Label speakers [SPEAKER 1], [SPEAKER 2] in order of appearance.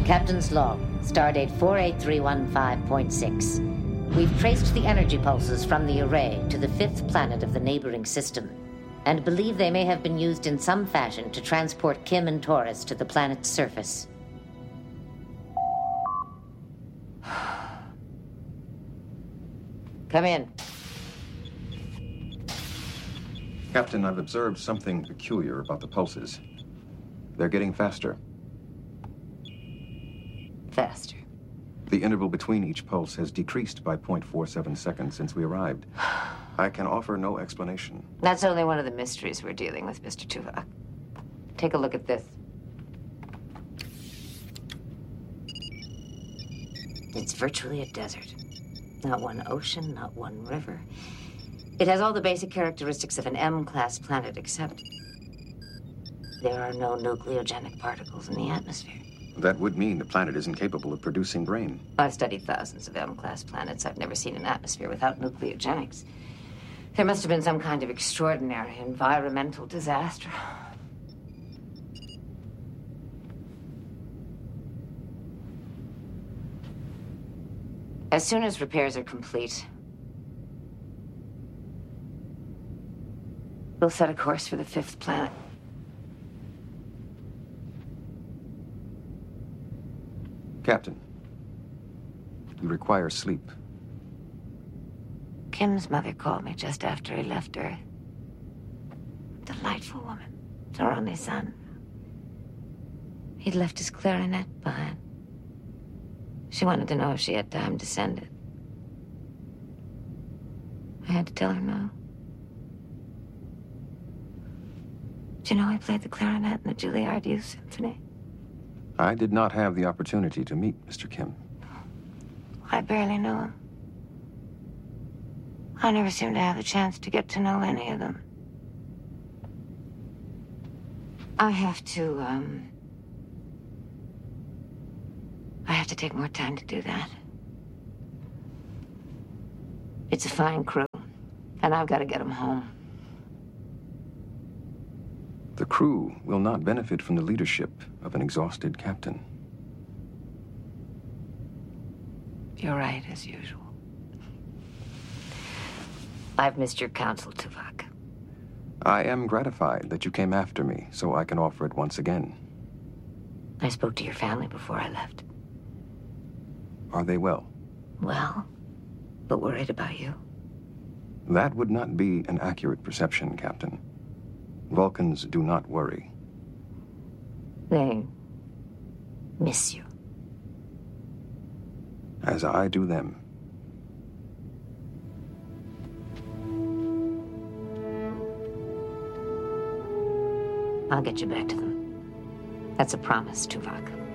[SPEAKER 1] Captain's log, stardate 48315.6. We've traced the energy pulses from the array to the 5th planet of the neighboring system, and believe they may have been used in some fashion to transport Kim and Taurus to the planet's surface. Come in.
[SPEAKER 2] Captain, I've observed something peculiar about the pulses. They're getting faster.
[SPEAKER 1] Faster.
[SPEAKER 2] The interval between each pulse has decreased by 0.47 seconds since we arrived. I can offer no explanation.
[SPEAKER 1] That's only one of the mysteries we're dealing with, Mr. Tuvok. Take a look at this. It's virtually a desert. Not one ocean, not one river. It has all the basic characteristics of an M-class planet, except there are no nucleogenic particles in the atmosphere.
[SPEAKER 2] That would mean the planet isn't capable of producing brain.
[SPEAKER 1] I've studied thousands of M-class planets. I've never seen an atmosphere without nucleogenics. There must have been some kind of extraordinary environmental disaster. As soon as repairs are complete, we'll set a course for the 5th planet.
[SPEAKER 2] Captain, you require sleep.
[SPEAKER 1] Kim's mother called me just after he left Earth. Delightful woman. It's her only son. He'd left his clarinet behind. She wanted to know if she had time to send it. I had to tell her no. Do you know I played the clarinet in the Juilliard Youth Symphony?
[SPEAKER 2] I did not have the opportunity to meet Mr. Kim.
[SPEAKER 1] I barely knew him. I never seemed to have the chance to get to know any of them. I have to take more time to do that. It's a fine crew, and I've got to get them home.
[SPEAKER 2] The crew will not benefit from the leadership of an exhausted captain.
[SPEAKER 1] You're right, as usual. I've missed your counsel, Tuvok.
[SPEAKER 2] I am gratified that you came after me, so I can offer it once again.
[SPEAKER 1] I spoke to your family before I left.
[SPEAKER 2] Are they well?
[SPEAKER 1] Well, but worried about you.
[SPEAKER 2] That would not be an accurate perception, Captain. Vulcans do not worry.
[SPEAKER 1] They miss you.
[SPEAKER 2] As I do them.
[SPEAKER 1] I'll get you back to them. That's a promise, Tuvok.